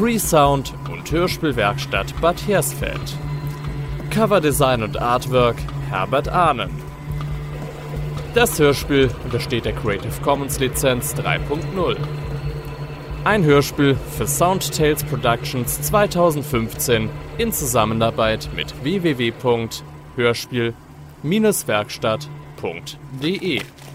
Freesound und Hörspielwerkstatt Bad Hersfeld. Coverdesign und Artwork Herbert Ahnen. Das Hörspiel untersteht der Creative Commons Lizenz 3.0. Ein Hörspiel für Soundtales Productions 2015 in Zusammenarbeit mit www.hörspiel-werkstatt.de